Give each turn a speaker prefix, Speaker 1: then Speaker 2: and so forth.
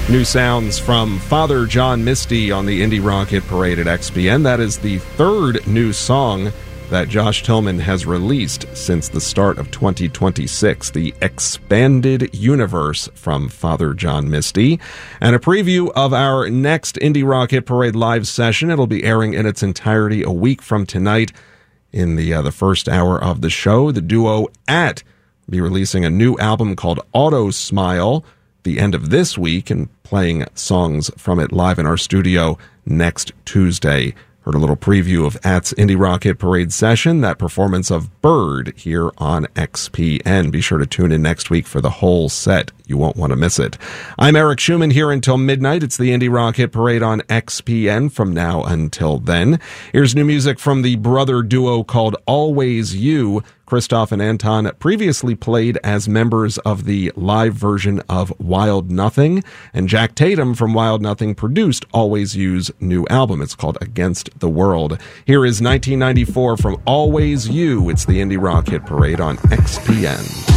Speaker 1: New sounds from Father John Misty on the Indie Rock Hit Parade at XPN. That is the third new song that Josh Tillman has released since the start of 2026, the Expanded Universe from Father John Misty. And a preview of our next Indie Rock Hit Parade live session. It'll be airing in its entirety a week from tonight in the first hour of the show. The duo will be releasing a new album called Auto Smile the end of this week and playing songs from it live in our studio next Tuesday. Heard a little preview of At's Indie Rock Hit Parade session, that performance of Bird here on XPN. Be sure to tune in next week for the whole set. You won't want to miss it. I'm Eric Schumann here until midnight. It's the Indie Rock Hit Parade on XPN from now until then. Here's new music from the brother duo called Always You. Christoph and Anton previously played as members of the live version of Wild Nothing, and Jack Tatum from Wild Nothing produced Always You's new album. It's called Against the World. Here is 1994 from Always You. It's the Indie Rock Hit Parade on XPN.